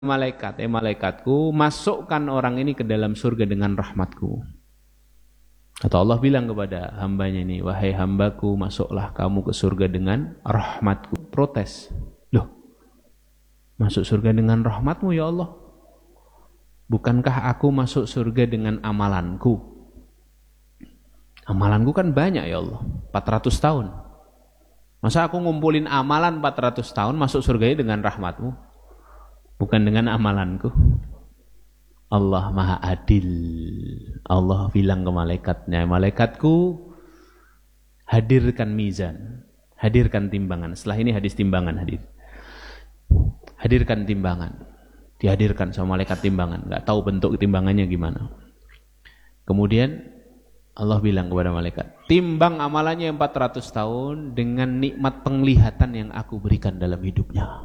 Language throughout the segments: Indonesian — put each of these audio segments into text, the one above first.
malaikatku, masukkan orang ini ke dalam surga dengan rahmatku. Atau Allah bilang kepada hambanya ini, wahai hambaku, masuklah kamu ke surga dengan rahmatku. Protes, loh, masuk surga dengan rahmatmu ya Allah? Bukankah aku masuk surga dengan amalanku? Amalanku kan banyak ya Allah, 400 tahun. Masa aku ngumpulin amalan 400 tahun masuk surganya dengan rahmatmu? Bukan dengan amalanku. Allah Maha Adil. Allah bilang ke malaikatnya, malaikatku, hadirkan mizan, hadirkan timbangan. Setelah ini hadis timbangan hadir. Hadirkan timbangan. Dihadirkan sama malaikat timbangan. Gak tahu bentuk timbangannya gimana. Kemudian Allah bilang kepada malaikat, timbang amalannya 400 tahun dengan nikmat penglihatan yang aku berikan dalam hidupnya.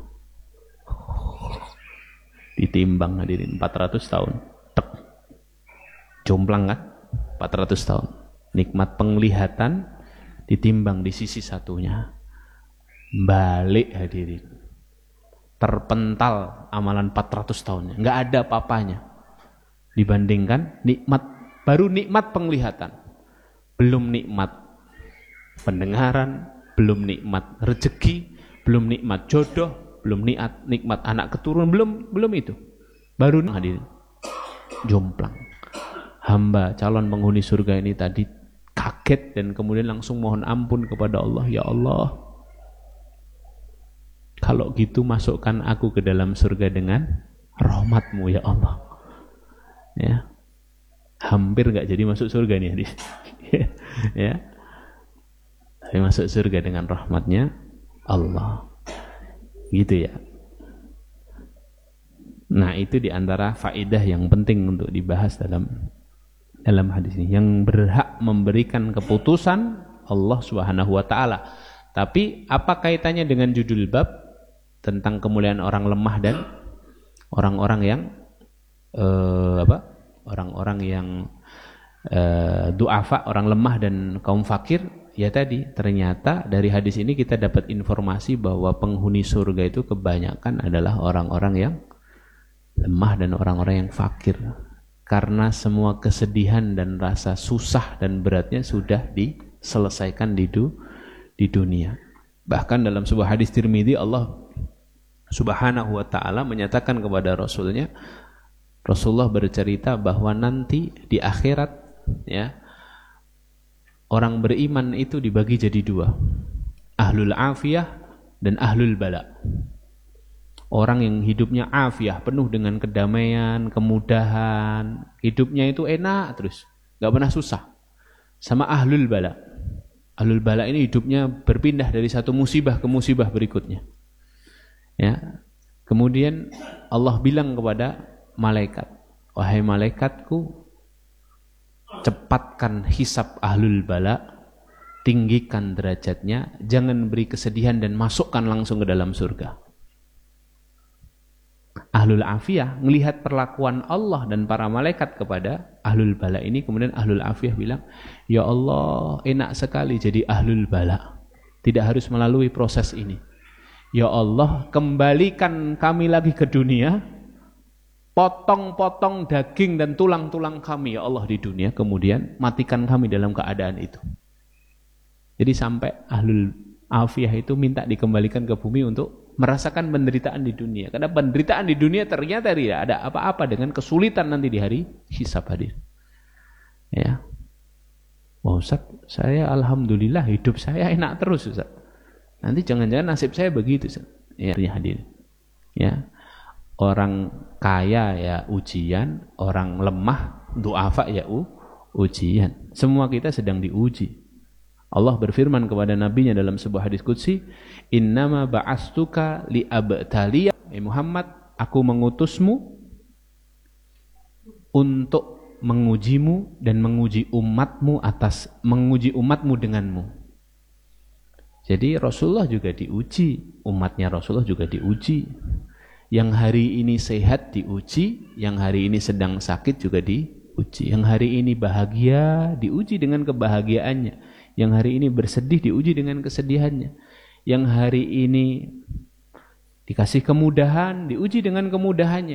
Ditimbang hadirin 400 tahun. Tek. Jomplang kan? 400 tahun. Nikmat penglihatan ditimbang di sisi satunya. Balik hadirin. Terpental amalan 400 tahunnya. Enggak ada apa-apanya. Dibandingkan nikmat, baru nikmat penglihatan. Belum nikmat pendengaran, belum nikmat rezeki, belum nikmat jodoh, belum nikmat anak keturunan, belum itu. Baru hadirin. Jomplang. Hamba calon penghuni surga ini tadi kaget dan kemudian langsung mohon ampun kepada Allah, ya Allah, kalau gitu masukkan aku ke dalam surga dengan rahmatmu ya Allah. Ya. Hampir gak jadi masuk surga nih hadis. Ya. Tapi masuk surga dengan rahmatnya Allah. Gitu ya. Nah, itu diantara faedah yang penting untuk dibahas dalam hadis ini. Yang berhak memberikan keputusan Allah Subhanahu wa taala. Tapi apa kaitannya dengan judul bab tentang kemuliaan orang lemah dan orang-orang yang orang-orang yang du'afa, orang lemah dan kaum fakir? Ya tadi, ternyata dari hadis ini kita dapat informasi bahwa penghuni surga itu kebanyakan adalah orang-orang yang lemah dan orang-orang yang fakir. Karena semua kesedihan dan rasa susah dan beratnya sudah diselesaikan di dunia. Bahkan dalam sebuah hadis Tirmidzi, Allah Subhanahu wa ta'ala menyatakan kepada Rasulnya, Rasulullah bercerita bahwa nanti di akhirat, ya, orang beriman itu dibagi jadi dua, ahlul afiyah dan ahlul bala. Orang yang hidupnya afiyah, penuh dengan kedamaian, kemudahan, hidupnya itu enak terus, gak pernah susah. Sama ahlul bala. Ahlul bala ini hidupnya berpindah dari satu musibah ke musibah berikutnya. Ya. Kemudian Allah bilang kepada malaikat, wahai malaikatku, cepatkan hisab ahlul bala, tinggikan derajatnya, jangan beri kesedihan dan masukkan langsung ke dalam surga. Ahlul afiyah melihat perlakuan Allah dan para malaikat kepada ahlul bala ini, kemudian ahlul afiyah bilang, ya Allah, enak sekali jadi ahlul bala, tidak harus melalui proses ini. Ya Allah, kembalikan kami lagi ke dunia, potong-potong daging dan tulang-tulang kami ya Allah di dunia, kemudian matikan kami dalam keadaan itu. Jadi sampai ahlul afiyah itu minta dikembalikan ke bumi untuk merasakan penderitaan di dunia. Karena penderitaan di dunia ternyata tidak ada apa-apa dengan kesulitan nanti di hari hisab hadir. Ya. Wah Ustaz, saya alhamdulillah hidup saya enak terus Ustaz. Nanti jangan-jangan nasib saya begitu Ustaz. Ya, hadir. Ya. Orang kaya ya ujian, orang lemah du'afa ya ujian. Semua kita sedang diuji. Allah berfirman kepada nabinya dalam sebuah hadis qudsi, innama ba'astuka li'abtaliya, Muhammad, aku mengutusmu untuk mengujimu dan menguji umatmu denganmu. Jadi Rasulullah juga diuji, umatnya Rasulullah juga diuji. Yang hari ini sehat diuji, yang hari ini sedang sakit juga diuji. Yang hari ini bahagia diuji dengan kebahagiaannya. Yang hari ini bersedih diuji dengan kesedihannya. Yang hari ini Dikasih kemudahan, diuji dengan kemudahannya.